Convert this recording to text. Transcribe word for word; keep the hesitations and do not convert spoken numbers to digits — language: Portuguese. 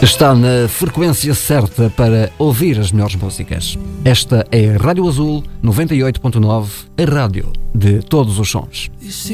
Está na frequência certa para ouvir as melhores músicas. Esta é a Rádio Azul noventa e oito ponto nove, a rádio de todos os sons.